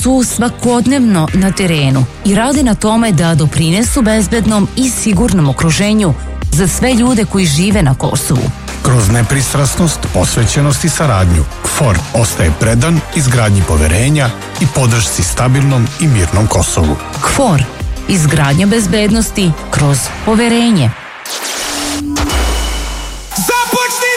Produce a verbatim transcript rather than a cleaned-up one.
su svakodnevno na terenu i rade na tome da doprinesu bezbednom i sigurnom okruženju za sve ljude koji žive na Kosovu. Kroz nepristrasnost, posvećenost i saradnju, K F O R ostaje predan izgradnji poverenja i podršci stabilnom i mirnom Kosovu. K F O R. Izgradnja bezbednosti kroz poverenje.